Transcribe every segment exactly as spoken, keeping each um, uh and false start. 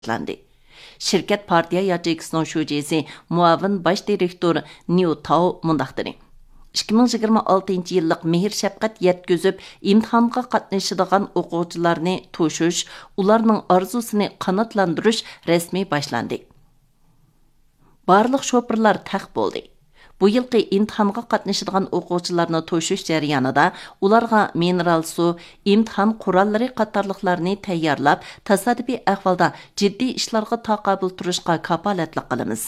boshlandi. Şirket partiya yacheykisining shujesi muavin baş direktor New Tao mundaq dedi. ikki ming yigirma oltinchi yillik mehr shafqat yetkazib imtihonga qatnashadigan o'quvchilarni to'shish, ularning orzusini qanotlantirish rasmiy boshlandi. Barliq shoferlar taq bo'ldi. Bu yilqi imtihonga qatnashadigan o'quvchilarni to'shish jarayonida ularga mineral suv, imtihon qurollari qatorliqlarni tayyorlab, tasodifiy ahvolda jiddiy ishlarga taqobil turishga kafolatlik qilamiz.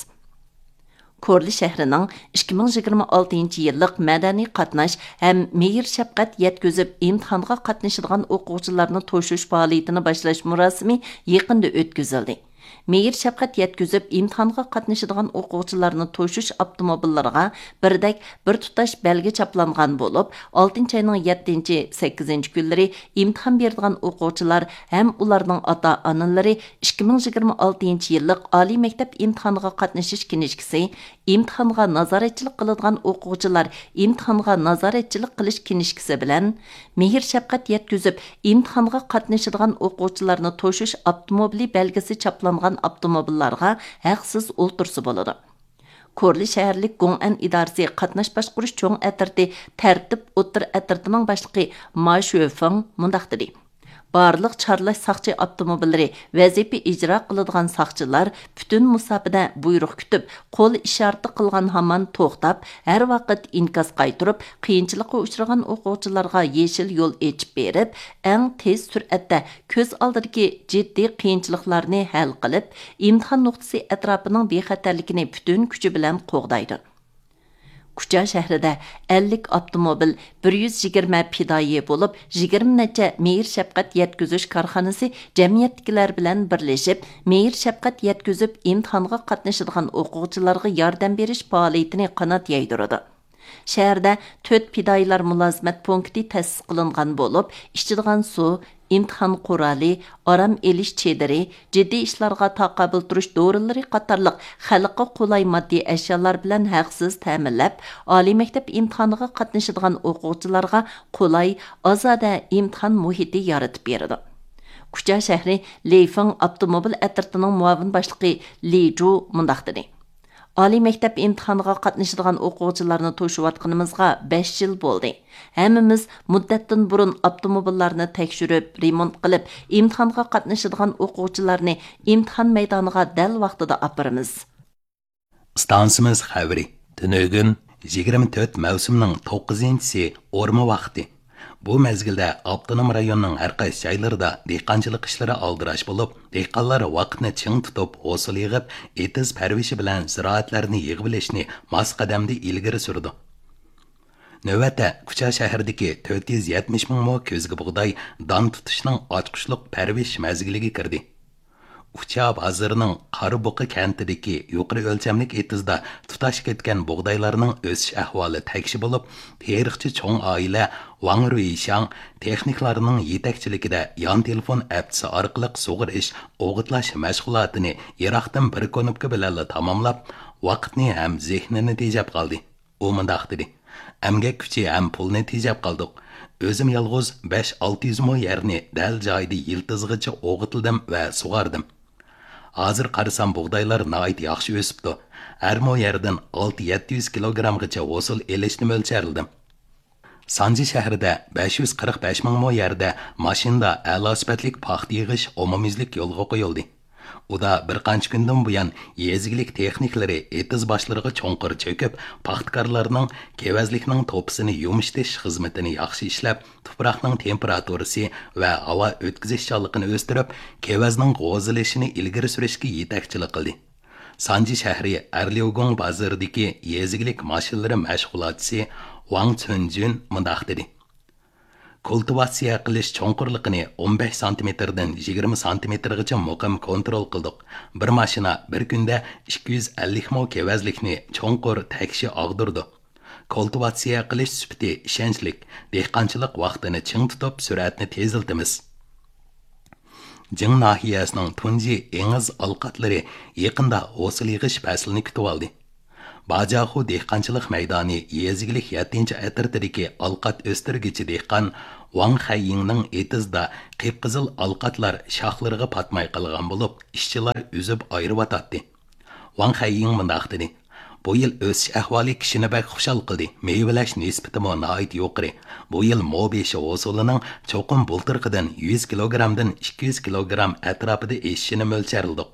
Korli shahrining ikki ming yigirma oltinchi yillik madaniy qatnash ham mehr shafqat yetkazib imtihonga qatnashadigan o'quvchilarni to'shish faoliyatini boshlash murosimi yaqinda o'tkazildi. Mehr shafqat yetkazib imtihonga qatnashadigan o'quvchilarni to'shish avtomobillariga birdak bir tutash belgi chaplangan bo'lib, oltinchi oyning yettinchi sakkizinchi kunlari imtihon beradigan o'quvchilar ham ularning ota-onalari ikki ming yigirma oltinchi yillik oliy maktab imtihoniga qatnashish kinishkisi, imtihonga nazoratchilik qiladigan o'quvchilar imtihonga nazoratchilik qilish kinishkisi bilan mehr shafqat yetkazib imtihonga qatnashadigan o'quvchilarni to'shish avtomobili belgisi chaplangan avtomobillarga haqsiz o'ltirsa bo'ladi. Korli shaharlik Gong'an idorasi qatnash boshqarish cho'ng atirti tartib o'tir atirtining boshlig'i Ma Shuefeng mundaq dedi. Barliq charlash saqchi avtomobillari vazifa ijro qiladigan saqchilar butun musofada buyruq kutib, qo'l ishorati qilgan hamon to'xtab, har vaqt inkas qaytirib, qiyinchilikqa uchragan o'quvchilarga yeshil yo'l ochib berib, eng tez sur'atda ko'z oldidagi jiddiy qiyinchiliklarni hal qilib, imtihon nuqtasi atrofining bexatarligini butun kuchi bilan qo'g'daydi. Kucha shahrida ellik avtomobil, bir yuz yigirma pidoyi bo'lib, yigirma necha mehr shafqat yetkazish korxonasi jamiyatdagilar bilan birlashib, mehr shafqat yetkazib imtihonga qatnashadigan o'quvchilarga yordam berish faoliyatini qanot yaydiradi. Shaharda to'rt pidoyilar mulozimat punkti ta'sis qilingan bo'lib, ichadigan suv, imtihon quroli, oram elish chediri, jiddiy ishlarga taqobil turish dorilar qatorliq xalqqa qulay moddiy ashyolar bilan haqsiz ta'minlab, oliy maktab imtihoniga qatnashadigan o'quvchilarga qulay, ozoda imtihon muhiti yaratib beradi. Kucha shahri Leifeng avtomobil atirtining muavin boshlig'i Li Zhu mundaq dedi. Oliy maktab imtihoniga qatnashadigan o'quvchilarni to'shiyotganimizga besh yil bo'ldi. Hammamiz muddatdan burun avtomobillarni tekshirib, remont qilib, imtihonga qatnashadigan o'quvchilarni imtihon maydoniga dal vaqtida apiramiz. Stansimiz xabari. Tunugün yigirma to'rt mavsumning to'qqizinchisi o'rma vaqti. Bu mezgilda avtonom rayonning har qaysi joylarida dehqonchilik ishlari aldirash bo'lib, dehqonlar vaqtni ching tutib, hosil yig'ib, etiz parvishi bilan ziroatlarni yig'ib olishni mos qadamda ilgari surdi. Navbatda Kucha shahridagi to'rt yuz yetmish ming mo ko'zga bug'doy don tutishning ochqishliq parvish mezgiliga kirdi. Kucha bozorining Qaribuqi kentidagi yuqori o'lchamlik etizda tutash ketgan bug'doylarning o'sish ahvoli takshi bo'lib, tarixchi cho'ng oila Wang Ruishang texniklarning yetakchiligida yon telefon appsi orqali sug'urish, o'g'itlash mashg'ulotini Iroqdan bir konubka bilan tamomlab, vaqtni ham zehnini tejab qoldi. U mundaq dedi: "Amgak kuchi ham pulni tejab qoldik. O'zim yolg'iz besh olti yuz mo yerni dal joyida yiltizg'icha o'g'itildim va sug'ardim. Hozir qarasam bug'doylar nihoyat yaxshi o'sibdi. Har mo yerdan olti yetti yuz kilogramgacha hosil elishni mo'lcharladim." Sanji shahrida besh yuz qirq besh ming mo yerda mashinada a'lo sifatlik paxta yig'ish umumiylik yo'lga qo'yildi. Uda bir qancha kundan buyon yezigilik texniklari etiz boshlariga cho'nqir cho'kib, paxtakorlarning kevazlikning to'pisini yumishtish xizmatini yaxshi ishlab, tuproqning temperaturasi va havo o'tkazishchanligini o'stirib, kevazning g'o'zilishini ilgari surishga yetakchilik qildi. Sanji shahri Arliogong bozoridagi yezigilik mashinalari mashg'ulotchisi Wang Chunjun mundaq dedi: "Kultivatsiya qilish cho'nqirligini o'n besh santimetrdan yigirma santimetrgacha muqim kontrol qildik. Bir mashina bir kunda ikki yuz ellik mo kevazlikni cho'nqir takshi og'dirdi. Kultivatsiya qilish sifati ishonchlik, dehqonchilik vaqtini ching tutib, sur'atni teziltimiz." Jing nahiyasining tunji engiz alqatlari yaqinda hosil yig'ish faslini kutib oldi. Bajaxu dehqonchilik maydoni yezigilik yettinchi atirtidagi alqat o'stirgichi dehqon Wang Haiyingning etizda qip-qizil alqatlar shoxlariga patmay qilgan bo'lib, ishchilar uzib ayirib Wang Haiying mundaq dedi: Bu yil o'sish ahvoli kishini bak xushal qildi. Meyvalash nisbati mo nihoyat yuqori. Bu yil mobeshi usulining cho'qim bultirqidan yuz kilogrammdan ikki yuz kilogramm atrofida eshishini mo'lcharladik.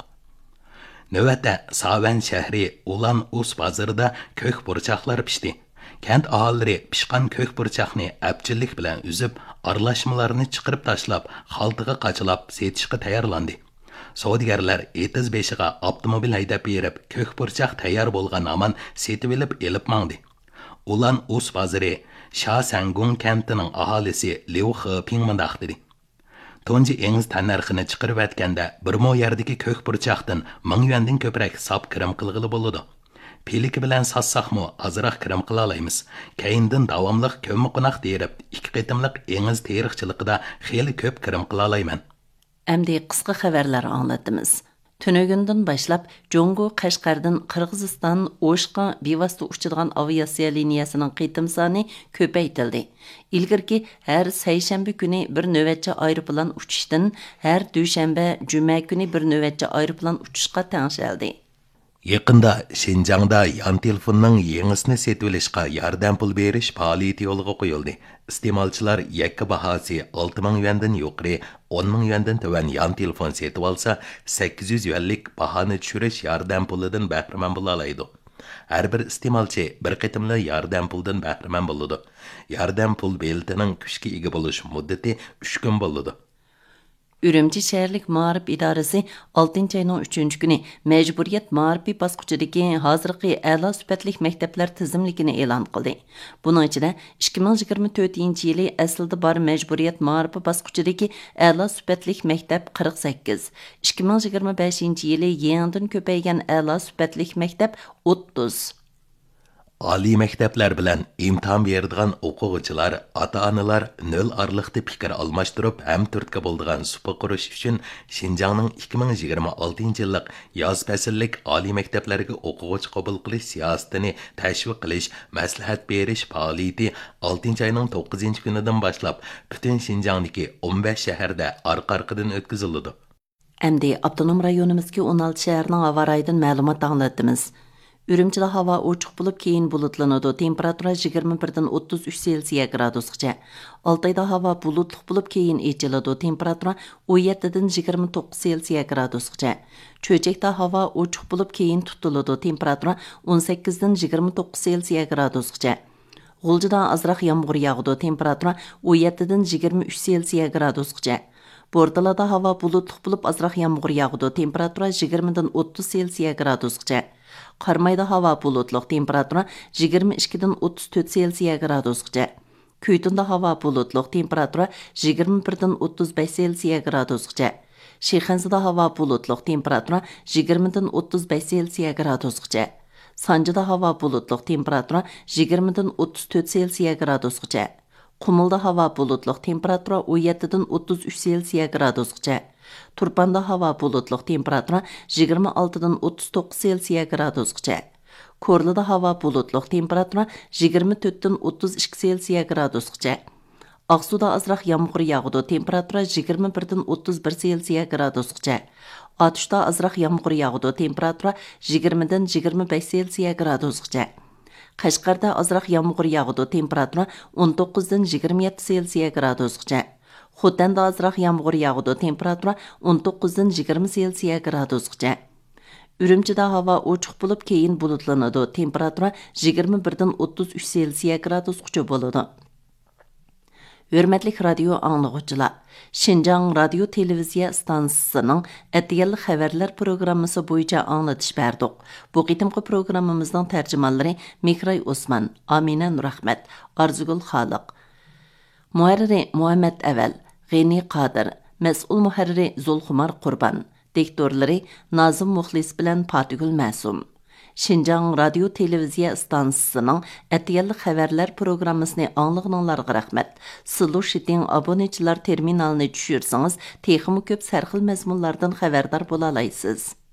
Növətdə Savan şəhri Ulan Us bazarında kök burçaqlar pişdi. Kent ahaliləri pişqan kök burçaqni əpçillik bilan üzüb, arlaşmalarını çıxırıb taşlab, xaltığa qaçılab, setişqə tayarlandı. Savdigarlar etiz beshiga avtomobil haydab berib, kök burçaq tayyor bo'lgan aman setib elib elib mangdi. Ulan Us bazari Sha Sangung kentining aholisi Liu Heping mundaq dedi: Tunji engiz tannarxini chiqirib atganda bir mo yerdagi kök burchaqdan ming yuandan ko'proq sap kirim qilg'ili bo'ladi. Peliki bilan sassaqmo azroq kirim qila olamiz. Keyindan davomliq ko'mmi qo'noq derib, ikki qitimliq engiz tarixchiligida xeyli ko'p kirim qila olaman. Әмді қысқы xəbərlər anlatdımız. Tünögündən başlap, Jongo Qashqardan Qırğızistan Oshqa bevosita uçadigan aviasiya liniyasining qitim soni ko'paytirildi. Ilgirki har seshanba kuni bir navbatchi aeroplan uchishdan har dushanba, juma kuni bir navbatchi aeroplan uchishga tengshildi. Yaqında Şinjangda yan telefonning yangisini setib olishga yordam pul berish faoliyati yo'lga qo'yildi. Iste'molchilar yakka bahosi olti ming yuandan yuqori, o'n ming yuandan tuvan yan telefon setib olsa, sakkiz yuz yuanlik bahoni tushirish yordam pulidan bahramand bo'la oladi. Har bir iste'molchi bir qitimli yordam puldan bahramand bo'ladi. Yordam pul beltining kuchga ega bo'lish muddati uch kun bo'ladi. Ürümçi şəhərlik Maarif İdarəsi oltinchi ayning uchinchi kuni məcburiyyət maarifi basqıçıdakı hazırki əla sübətlik məktəblər tizimlikini e'lon qildi. Bunun içində ikki ming yigirma to'rtinchi yili əslida bar məcburiyyət maarifi basqıçıdakı əla sübətlik məktəb qirq sakkiz, ikki ming yigirma beshinchi yili yangidan ko'paygan əla sübətlik məktəb o'ttiz. Oliy maktablar bilan imtihon beradigan o'quvchilar, ota-onalar nol orliqda fikr almashtirib, ham turtga bo'ladigan supa qurish uchun Xinjiangning ikki ming yigirma oltinchi yillik yoz fasllik oliy maktablarga o'quvchi qabul qilish siyosatini tashviq qilish, maslahat berish faoliyati oltinchi oyning to'qqizinchi kunidan boshlab butun Xinjiangdagi o'n besh shaharda orqa-orqadan o'tkaziladi. Endi avtonom rayonimizga o'n olti shaharning havo rayidan ma'lumot anglatdimiz. Ürümçide hava ochiq bo'lib keyin bulutlanadi. Temperatura yigirma birdan o'ttiz uch Selsiya gradusgacha. Oltayda hava bulutliq bo'lib keyin echiladi. Temperatura o'n yettidan yigirma to'qqiz Selsiya gradusgacha. Cho'chakda hava ochiq bo'lib keyin tutiladi. Temperatura o'n sakkizdan yigirma to'qqiz Selsiya gradusgacha. G'uljida azroq yomg'ir yog'di. Temperatura o'n yettidan yigirma uch Selsiya gradusgacha. Bordalada hava bulutliq bo'lib azroq yomg'ir yog'di. Temperatura yigirmadan o'ttiz Selsiya gradusgacha. Qarmayda hava bulutliq, temperatura yigirma ikkidan o'ttiz to'rt Selsiya gradusgacha. Kuytunda hava bulutliq, temperatura yigirma birdan o'ttiz besh Selsiya gradusgacha. Shixanzada hava bulutliq, temperatura yigirmadan o'ttiz besh Selsiya gradusgacha. Sanjida hava bulutliq, temperatura yigirmadan o'ttiz to'rt Selsiya gradusgacha. Qumulda hava bulutliq, temperatura o'n yettidan o'ttiz uch Selsiya gradusgacha. Turpanda hava bulutliq, temperatura yigirma oltidan o'ttiz to'qqiz Selsiya gradusgacha. Korlida hava bulutliq, temperatura yigirma to'rtdan o'ttiz ikki Selsiya gradusgacha. Aqsuda azroq yomg'ir yog'di, temperatura yigirma birdan o'ttiz bir Selsiya gradusgacha. Otishda azroq yomg'ir yog'di, temperatura yigirmadan yigirma besh Selsiya gradusgacha. Qashqarda azroq yomg'ir yog'di, temperatura o'n to'qqizdan yigirma yetti Selsiya gradusgacha. Xotanda azroq yomg'ir yog'di, temperatura o'n to'qqizdan yigirma Selsiya gradusgacha. Ürümchida havo ochiq bo'lib keyin bulutlanadi, temperatura yigirma birdan o'ttiz uch Selsiya gradusgacha bo'ladi. Hürmetlik radio anlıqçılar, Şinjan radio televiziya stansiyasining atiyalli xabarlar programmasi bo'yicha anlatish berdik. Bu qitimqi programmamizning tarjimonlari Mehray Osman, Amina Nurahmat, Arzugul Xaliq. Muharriri Muhammad Aval, G'ani Qodir, mas'ul muharriri Zulxumar Qurban, diktorlari Nazim Muxlis bilan Fatigul Ma'sum. Şinjan radio televiziya stansiyasining atiyalli xabarlar programmasini anglag'anlarga rahmat. Sizlar shiting abonechilar terminalini tushirsangiz, texnik ko'p sarxil mazmunlardan xabardor bo'la olasiz.